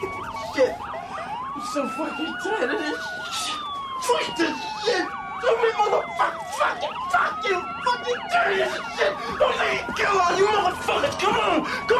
Shit. I'm so fucking tired of this shit. Fuck this shit. Every motherfucker, fuck you, fucking dirty as shit. Don't let me kill all you motherfuckers. Come on.